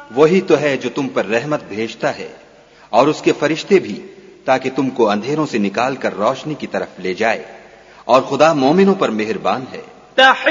वही तो है जो तुम पर रहमत भेजता है और उसके फरिश्ते भी, ताकि तुमको अंधेरों से निकाल कर रोशनी की तरफ ले जाए, और खुदा मोमिनों पर मेहरबान है।